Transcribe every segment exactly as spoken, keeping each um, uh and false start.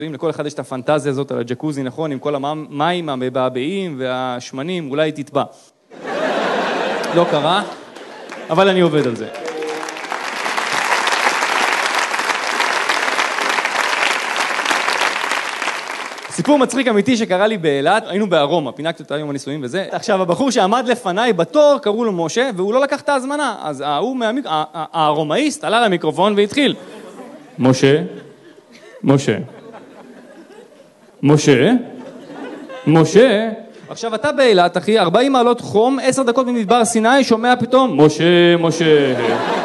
לכל אחד יש את הפנטזיה הזאת על הג'קוזי, נכון? עם כל המים המבעבעים והשמנים, אולי תטבע. לא קרה, אבל אני עובד על זה. סיפור מצחיק אמיתי שקרה לי באילת, היינו בארומה, פינקתי אותה יום הנישואים וזה. עכשיו, הבחור שעמד לפניי בתור, קראו לו משה, והוא לא לקח את ההזמנה. אז ההוא מהמיק... הארומאיסט עלה למיקרופון והתחיל. משה, משה, משה, משה. עכשיו, אתה באילת, אחי, ארבעים מעלות חום, עשר דקות ממדבר סיני, שומע פתאום, משה, משה,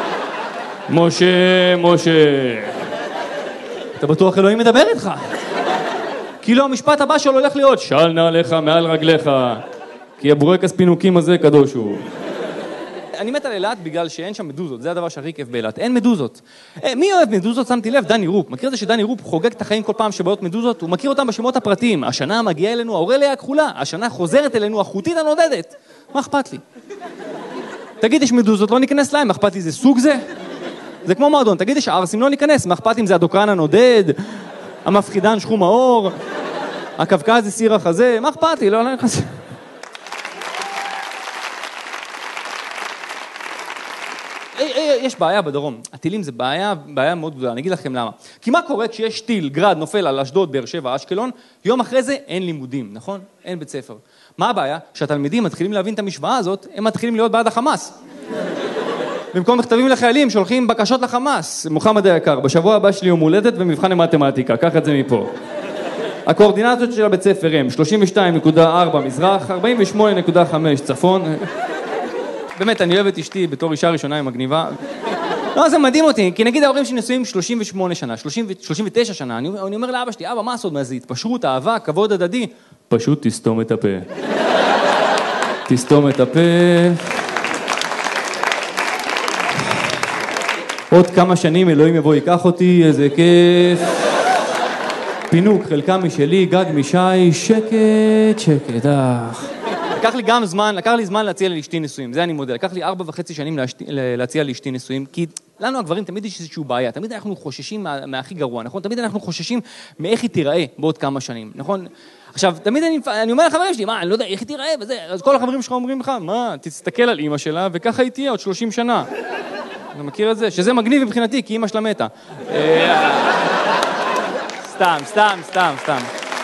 משה, משה. אתה בטוח אלוהים מדבר איתך. כאילו המשפט הבא שלו הולך להיות, של נעליך מעל רגליך, כי הבורקס פינוקים הזה קדוש הוא. אני מת על אילת בגלל שאין שם מדוזות, זה הדבר שהכי כיף באילת, אין מדוזות. מי אוהב מדוזות? שמתי לב, דני רופ. מכיר את זה שדני רופ חוגג את החיים כל פעם שבאות מדוזות? הוא מכיר אותם בשמות הפרטיים. השנה מגיעה אלינו האורליה הכחולה, השנה חוזרת אלינו החוטית הנודדת. מה אכפת לי? תגיד, יש מדוזות, לא ניכנס להם, מה אכפת לי, זה סוג זה? זה כמו מועדון, תגיד, יש ערסים, לא ניכנס, מה אכפת לי, זה הדוקרן הנודד, המפחידן שחום האור, הקווקז סיר החזה, מה אכפת לי, לא, לא נכנס. יש בעיה בדרום, הטילים זה בעיה, בעיה מאוד גדולה, אני אגיד לכם למה. כי מה קורה כשיש טיל, גרד, נופל על אשדוד, באר שבע, אשקלון, יום אחרי זה אין לימודים, נכון? אין בית ספר. מה הבעיה? שהתלמידים מתחילים להבין את המשוואה הזאת, הם מתחילים להיות בעד החמאס. במקום מכתבים לחיילים, שולחים בקשות לחמאס. מוחמד היקר, בשבוע הבא שלי יום הולדת ומבחן למתמטיקה, קח את זה מפה. הקואורדינטות של הבית ספר הם שלושים ושתיים נקודה ארבע מזרח, ארבעים ושמונה נקודה חמש צפון. באמת, אני אוהב את אשתי בתור אישה ראשונה עם מגניבה. לא, זה מדהים אותי, כי נגיד ההורים שנשואים שלושים ושמונה שנה, שלושים ותשע שנה, אני, אני אומר לאבא שלי, אבא, מה הסוד? מה זה? התפשרות, אהבה, כבוד הדדי? פשוט תסתום את הפה. תסתום את הפה. עוד כמה שנים אלוהים יבוא ייקח אותי, איזה כיף. פינוק, חלקה משלי, גג משי, שקט, שקט, אך. לקח לי גם זמן, לקח לי זמן להציע לאשתי נישואים, זה אני מודה. לקח לי ארבע וחצי שנים להציע לאשתי נישואים, כי לנו הגברים תמיד יש איזושהי בעיה, תמיד אנחנו חוששים מה, מהכי גרוע, נכון? תמיד אנחנו חוששים מאיך היא תיראה בעוד כמה שנים, נכון? עכשיו, תמיד אני, אני אומר לחברים שלי, מה, אני לא יודע, איך היא תיראה וזה, אז כל החברים שלך אומרים לך, מה, תסתכל על אמא שלה וככה היא תהיה עוד שלושים שנה. אתה מכיר את זה? שזה מגניב מבחינתי, כי אמא שלה מתה. סתם, סתם, סתם, סתם.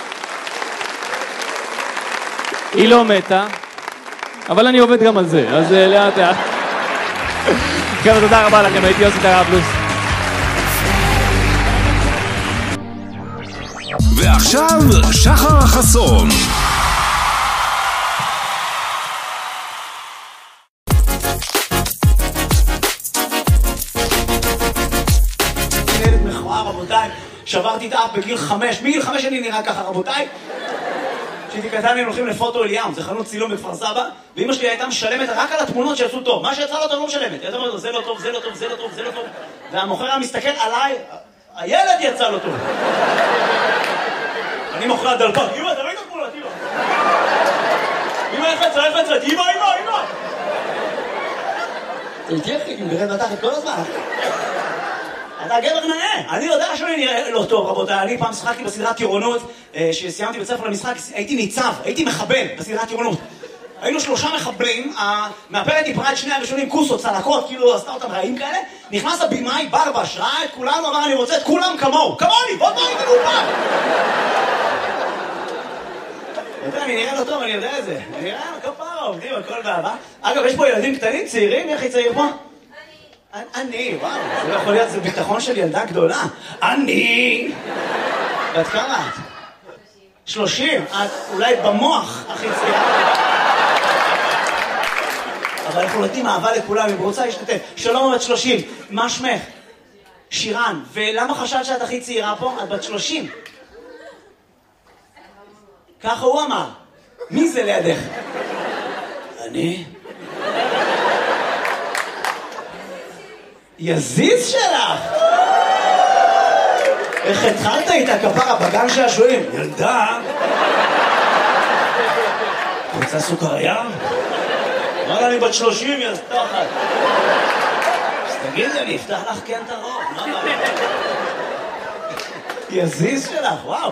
היא לא מתה, אבל אני עובד גם על זה, אז לאט לאט. חבר'ה, תודה רבה לכם, הייתי יוסי טראבלוס. ועכשיו, שחר חסון. ילד מכוער, רבותיי, שברתי את האף בגיל חמש, מגיל חמש אני נראה ככה, רבותיי. כשהייתי קטן היינו הולכים לפוטו אליאם, זה חנות צילום בכפר סבא, ואמא שלי הייתה משלמת רק על התמונות שיצאו טוב. מה שיצא לא טוב לא משלמת. היא אומרת, זה לא טוב, זה לא טוב, זה לא טוב, זה לא טוב. והמוכר היה מסתכל עליי, הילד יצא לא טוב. אני מוכר הדלפק, אמא, אתה ראית תמונות, אמא. אמא, איך יצא, איך יצא, אמא, אמא, אמא. זה איתי אחי, אני מגרד בתחת כל הזמן. אתה גבר נאה, אני יודע שאני נראה לא טוב, רבותיי. אני פעם שחקתי בסדרת טירונות, שסיימתי בית ספר למשחק, הייתי ניצב, הייתי מחבל בסדרת טירונות. היינו שלושה מחבלים, המאפרת דיברה את שני הראשונים, כוסות, צלקות, כאילו עשתה אותם רעים כאלה. נכנס הבימאי, ברבש, ראה את כולנו, אמר אני רוצה את כולם כמוהו, כמוני, בוא בוא איתנו פעם. אני נראה לא טוב, אני יודע את זה. אני נראה כפרה, עובדים, הכל באהבה. אגב, יש פה ילדים קטנים, צעירים, איך היא צעיר פה? אני, וואו, זה לא יכול להיות, זה ביטחון של ילדה גדולה. אני! ואת כמה את? שלושים. את אולי במוח הכי צעירה. אבל אנחנו נותנים אהבה לכולם, אם רוצה להשתתף. שלום, בת שלושים. מה שמך? שירן. ולמה חשבת שאת הכי צעירה פה? את בת שלושים. ככה הוא אמר. מי זה לידך? אני? יזיז שלך! איך התחלת איתה כפרה בגן שעשועים? ילדה! רוצה סוכריה? אמרה אני בת שלושים, יא סתחת. אז תגידי, אני אפתח לך כן את הרוב, מה מה? יזיז שלך, וואו.